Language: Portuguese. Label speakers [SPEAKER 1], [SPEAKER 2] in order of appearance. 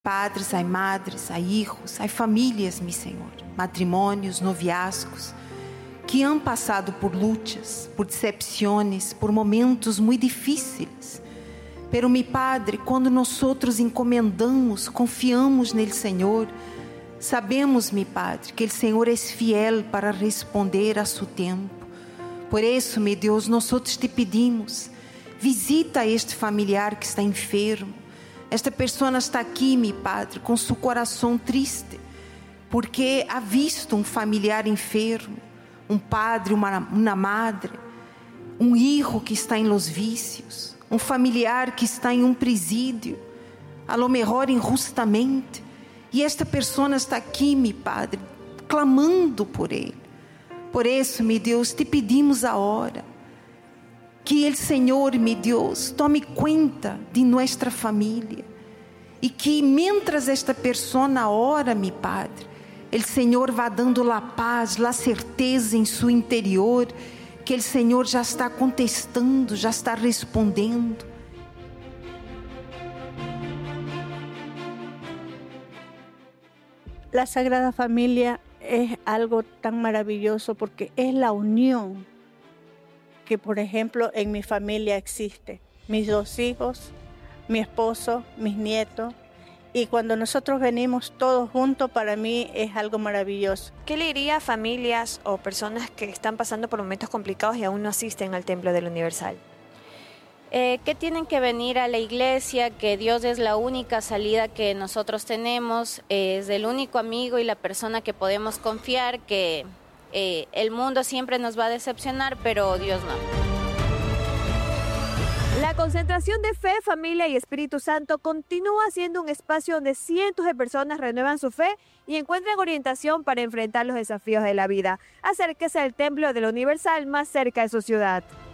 [SPEAKER 1] padres, hay madres, hay hijos, hay familias, mi Señor, matrimonios, noviazgos, que han passado por lutas, por decepções, por momentos muito difíceis. Pero, mi Padre, quando nós encomendamos, confiamos nele, Senhor, sabemos, mi Padre, que o Senhor é fiel para responder a seu tempo. Por isso, meu Deus, nós te pedimos, visita este familiar que está enfermo. Esta pessoa está aqui, mi Padre, com seu coração triste, porque ha visto um familiar enfermo, um padre, uma madre, um filho que está em los vícios, um familiar que está em um presídio, a lo mejor injustamente, e esta pessoa está aqui, mi Padre, clamando por ele. Por isso, meu Deus, te pedimos agora, que o Senhor, meu Deus, tome conta de nossa família, e que, mientras esta pessoa ora, meu Padre, o Senhor vá dando a paz, a certeza em seu interior, que o Senhor já está contestando, já está respondendo.
[SPEAKER 2] La Sagrada Familia es algo tan maravilloso porque es la unión que, por ejemplo, en mi familia existe. Mis 2 hijos, mi esposo, mis nietos. Y cuando nosotros venimos todos juntos, para mí es algo maravilloso.
[SPEAKER 3] ¿Qué le diría a familias o personas que están pasando por momentos complicados y aún no asisten al Templo del Universal?
[SPEAKER 4] Que tienen que venir a la iglesia, que Dios es la única salida que nosotros tenemos, es el único amigo y la persona que podemos confiar, que el mundo siempre nos va a decepcionar, pero Dios no.
[SPEAKER 3] La concentración de fe, familia y Espíritu Santo continúa siendo un espacio donde cientos de personas renuevan su fe y encuentran orientación para enfrentar los desafíos de la vida. Acérquese al Templo del Universal más cerca de su ciudad.